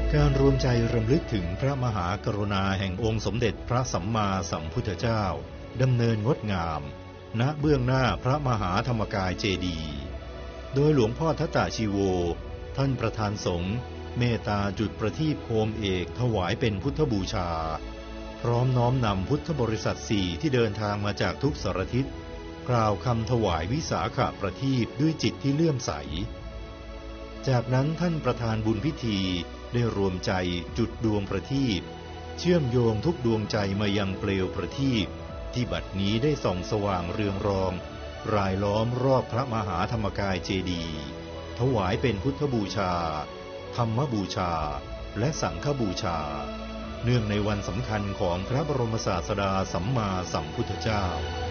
การรวมใจรำลึกถึงพระมหากรุณาแห่งองค์สมเด็จพระสัมมาสัมพุทธเจ้าดำเนินงดงามณเบื้องหน้าพระมหาธรรมกายเจดีย์โดยหลวงพ่อทัตตาชีโวท่านประธานสงฆ์เมตตาจุดประทีปโคมเอกถวายเป็นพุทธบูชาพร้อมน้อมนำพุทธบริษัทสี่ที่เดินทางมาจากทุกสารทิศกล่าวคำถวายวิสาขประทีปด้วยจิตที่เลื่อมใสจากนั้นท่านประธานบุญพิธีได้รวมใจจุดดวงประทีปเชื่อมโยงทุกดวงใจมายังเปลวประทีปที่บัดนี้ได้ส่องสว่างเรืองรองรายล้อมรอบพระมหาธรรมกายเจดีย์ถวายเป็นพุทธบูชาธรรมบูชาและสังฆบูชาเนื่องในวันสำคัญของพระบรมศาสดาสัมมาสัมพุทธเจ้า